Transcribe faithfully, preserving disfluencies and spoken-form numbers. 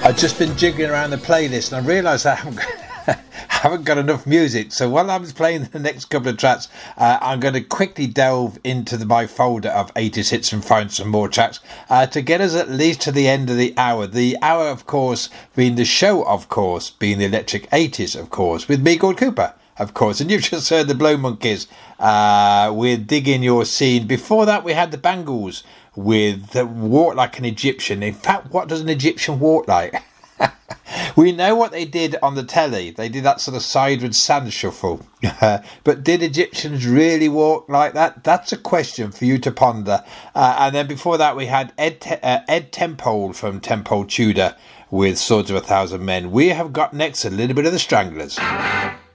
I've just been jiggling around the playlist and I realised I haven't, haven't got enough music. So while I was playing the next couple of tracks, uh, I'm going to quickly delve into the, my folder of eighties hits and find some more tracks uh, to get us at least to the end of the hour. The hour, of course, being the show, of course, being the Electric eighties, of course, with me, Gord Cooper, of course. And you've just heard the Blow Monkeys uh, with Digging Your Scene. Before that, we had the Bangles with the Walk Like an Egyptian. In fact, what does an Egyptian walk like? We know what they did on the telly. They did that sort of sideways sand shuffle. Uh, but did Egyptians really walk like that? That's a question for you to ponder. Uh, and then before that, we had Ed, Te- uh, Ed Tempole from Tempole Tudor with Swords of a Thousand Men. We have got next a little bit of the Stranglers.